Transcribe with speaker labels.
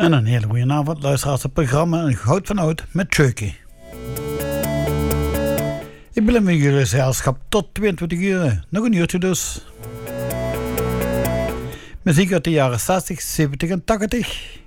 Speaker 1: En een hele goede avond, luisteraars, het programma Goud van Oud met Chucky. Ik ben met jullie gezelschap tot 22 uur. Nog een uurtje dus. Muziek uit de jaren 60, 70 en 80.